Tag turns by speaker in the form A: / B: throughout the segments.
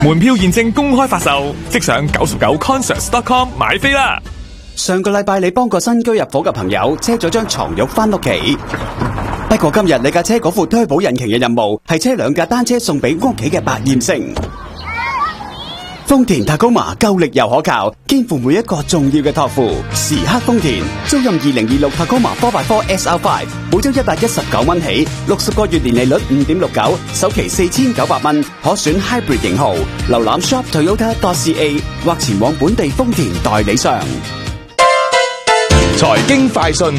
A: 門票現正公開發售，即上99concerts.com 買飛啦！
B: 上個禮拜你幫個新居入伙嘅朋友車咗張床褥返屋企，不過今日你架車嗰副推保引擎嘅任務係車2架單車送俾屋企嘅百厭星。豐田 Tacoma 夠力又可靠，肩負每一個重要嘅託付。時刻豐田，租賃2026 Tacoma 4x4 SR5，每周119蚊起，60個月年利率5.69%，首期4900蚊，可選 Hybrid 型號。瀏覽 shop.toyota.ca 或前往本地豐田代理商。
A: 財經快訊。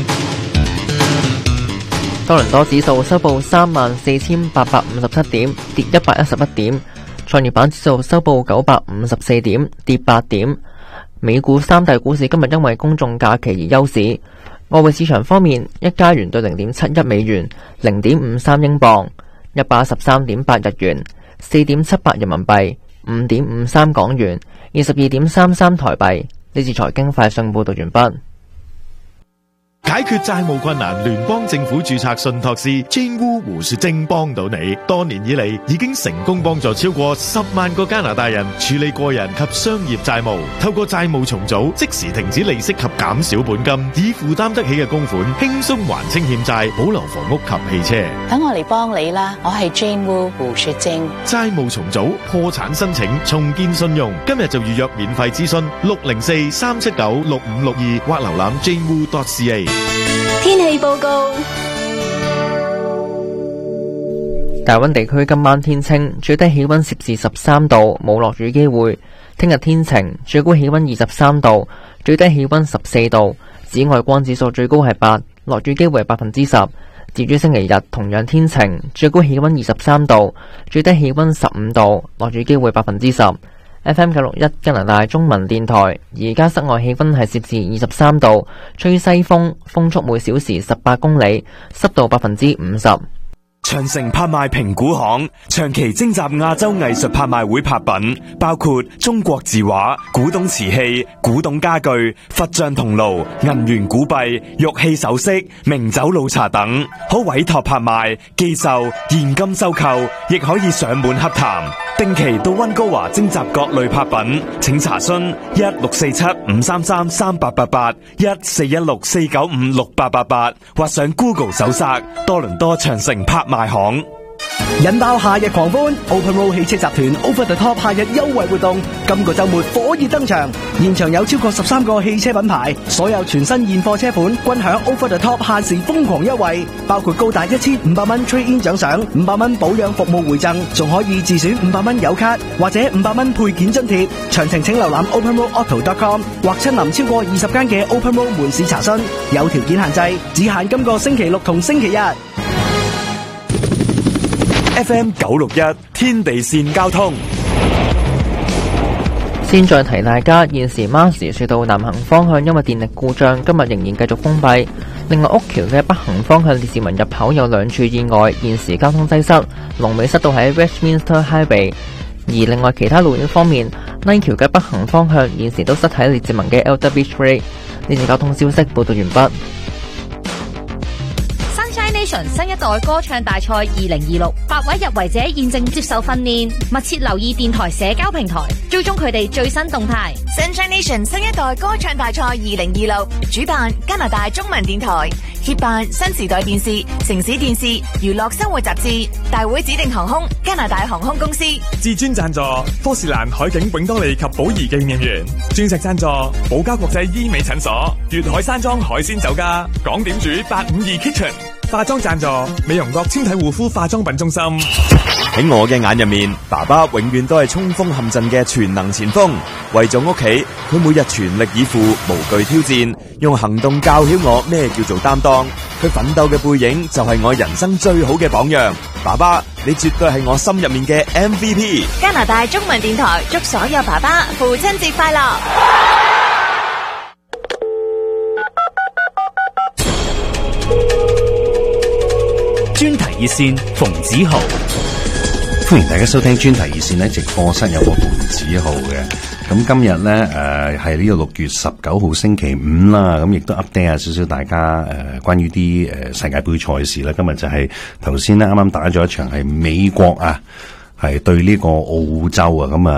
C: 多倫多指數收報34,857點，跌111點。創業板指數收報954點，跌8點。美股三大股市今日因為公眾假期而休市。外匯市場方面，一加元兌0.71美元，0.53英鎊，113.8日元，4.78人民幣，5.53港元，22.33台幣。呢次財經快訊報道完畢。
D: 解決債務困難，聯邦政府註冊信託師 Jane Wu 胡雪晶幫到你。多年以嚟，已經成功幫助超過10萬個加拿大人處理個人及商業債務。透過債務重組，即時停止利息及減少本金，以負擔得起嘅供款，輕鬆還清欠債，保留房屋及汽車。
E: 等我嚟幫你啦，我係 Jane Wu 胡雪晶。
D: 債務重組、破產申請、重建信用，今日就預約免費諮詢604-379-6562或瀏覽 janewu.ca。
F: 天氣報告。
C: 大溫地區今晚天晴，最低氣溫攝氏13度，冇落雨機會。聽日天晴，最高氣溫23度，最低氣溫14度。紫外光指數最高係8，落雨機會係10%。至於星期日同樣天晴，最高氣溫23度，最低氣溫15度，落雨機會10%。FM 961加拿大中文電台，而家室外氣溫係攝氏23度，吹西風，風速每小時18公里，濕度50%。
G: 長城拍賣評估行長期徵集亞洲藝術拍賣會拍品，包括中國字畫、古董瓷器、古董家具、佛像銅爐、銀元古幣、玉器首飾、名酒老茶等，可委託拍賣、寄售、現金收購，亦可以上門洽談。定期到溫哥華徵集各類拍品，請查詢1647-533-3888 1416-495-6888，或上 Google 搜索多倫多長城拍賣行。
H: 引爆夏日狂歡 ，Open Road 汽車集團 Over the Top 夏日優惠活動，今個週末火熱登場，現場有超過13個汽車品牌，所有全新現貨車款均享 Over the Top 限時瘋狂優惠，包括高達1500蚊 Trade-in 獎賞、500蚊保養服務回贈，仲可以自選500蚊油卡或者500蚊配件津貼。詳情請瀏覽 OpenRoadAuto.com 或親臨超過20間嘅 Open Road 門市查詢，有條件限制，只限今個星期六同星期日。
G: FM 961天地線交通。
C: 先再提大家，現時馬士隧道南行方向因為電力故障，今日仍然繼續封閉。另外，屋橋嘅北行方向列治文入口有2處意外，現時交通擠塞，龍尾塞到喺 Westminster Highway。而另外其他路段方面，拉橋嘅北行方向現時都塞喺列治文嘅 Elder Beach Way。呢次交通消息報道完畢。
F: 新一代歌唱大賽2026，8位入圍者現正接受訓練，密切留意電台社交平台，追蹤佢哋最新動態。
I: Sunshine Nation 新一代歌唱大賽2026，主辦加拿大中文電台，協辦新時代電視、城市電視、娛樂生活雜誌，大會指定航空加拿大航空公司，
A: 至尊贊助科士蘭海景永多利及寶儀紀念園，鑽石贊助寶嘉國際醫美診所，粵海山莊海鮮酒家，港點煮852 Kitchen。化妝贊助美容國纖體護膚化妝品中心。
G: 喺我嘅眼入面，爸爸永遠都係衝鋒陷陣嘅全能前鋒。為咗屋企，佢每日全力以赴，無懼挑戰，用行動教曉我咩叫做擔當。佢奮鬥嘅背影就係我人生最好嘅榜樣。爸爸，你絕對係我心入面嘅 MVP。
I: 加拿大中文電台祝所有爸爸父親節快樂。
J: 專題熱線馮子豪，歡迎大家收聽專題熱線咧，直播室有個馮子豪嘅。咁今日咧係呢個6月19號星期五啦，咁亦都 update 下少少大家關於啲世界盃賽事啦。今日就係頭先咧啱啱打咗一場係美國啊，係對呢個澳洲啊，咁啊